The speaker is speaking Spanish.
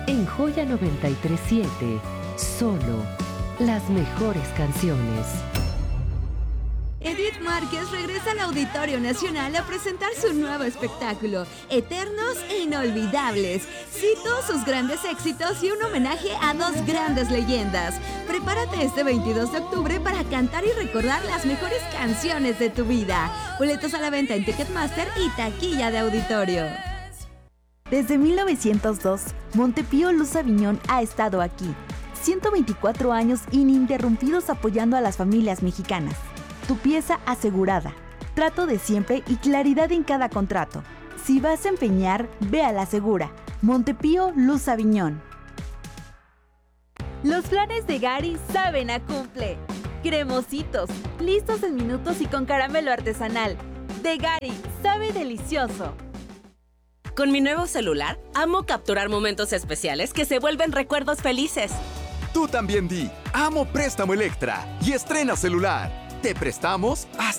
En Joya 937, solo las mejores canciones. Edith Márquez regresa al Auditorio Nacional a presentar su nuevo espectáculo, Eternos e Inolvidables. Cito sus grandes éxitos y un homenaje a dos grandes leyendas. Prepárate este 22 de octubre para cantar y recordar las mejores canciones de tu vida. Boletos a la venta en Ticketmaster y taquilla de auditorio. Desde 1902, Montepío Luz Aviñón ha estado aquí. 124 años ininterrumpidos apoyando a las familias mexicanas. Tu pieza asegurada, trato de siempre y claridad en cada contrato. Si vas a empeñar, ve a la segura. Montepío Luz Aviñón. Los flanes de Gary saben a cumple. Cremositos, listos en minutos y con caramelo artesanal. De Gary, sabe delicioso. Con mi nuevo celular, amo capturar momentos especiales que se vuelven recuerdos felices. Tú también di, amo Préstamo Electra y estrena celular. Te prestamos hasta